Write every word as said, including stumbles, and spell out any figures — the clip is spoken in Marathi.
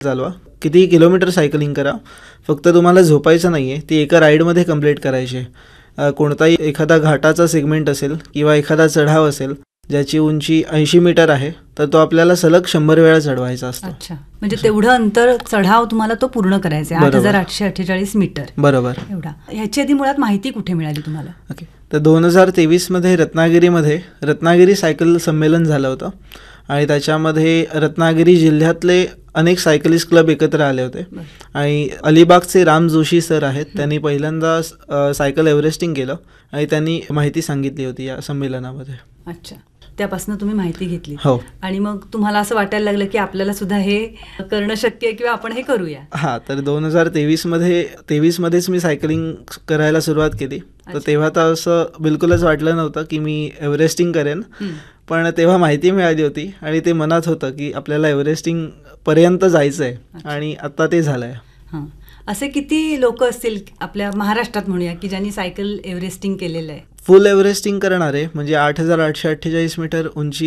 चालवा, कितीही किलोमीटर सायकलिंग करा, फक्त तुम्हाला झोपायचं नाही आहे, ती एका राईडमध्ये कंप्लीट करायची आहे. अ, कोणताही एखादा घाटाचा सेगमेंट असेल किंवा एखादा चढाव असेल ज्याची उंची ऐंशी मीटर आहे, तर तो आपल्याला सलग शंभर वेळा चढवायचा असतो. अच्छा, म्हणजे तेवढं अंतर चढाव तुम्हाला तो पूर्ण करायचा आहे, आठ हजार आठशे अठ्ठेचाळीस मीटर. बरोबर. एवढा. ह्याची आधी मुळात माहिती कुठे मिळाली तुम्हाला? ओके, तर दोन हजार तेवीसमध्ये रत्नागिरीमध्ये रत्नागिरी सायकल संमेलन झालं होतं आणि त्याच्यामध्ये रत्नागिरी जिल्ह्यातले अनेक सायकलिस्ट क्लब एकत्र आले होते आणि अलिबागचे राम जोशी सर आहेत, त्यांनी पहिल्यांदा अ, सायकल एव्हरेस्टिंग केलं आणि त्यांनी माहिती सांगितली होती या संमेलनामध्ये. अच्छा, त्यापासून तुम्ही माहिती घेतली. हो. आणि मग तुम्हाला असं वाटायला लागलं की आपल्याला सुद्धा हे करणं शक्य आहे किंवा आपण हे करूया. हां, तर दोन हजार तेवीसमध्ये तेवीसमध्येच मी सायकलिंग करायला सुरुवात केली. तर तेव्हा तर असं बिलकुलच वाटलं नव्हतं की मी एव्हरेस्टिंग करेन, पण तेव्हा माहिती मिळाली होती आणि ते मनात होतं की आपल्याला एव्हरेस्टिंगपर्यंत जायचं आहे आणि आत्ता ते झालं आहे. हां, असे किती लोक असतील आपल्या महाराष्ट्रात म्हणूया की ज्यांनी सायकल एव्हरेस्टिंग केलेलं आहे? फुल एव्हरेस्टिंग करणारे म्हणजे आठ हजार आठशे अठ्ठेचाळीस मीटर उंची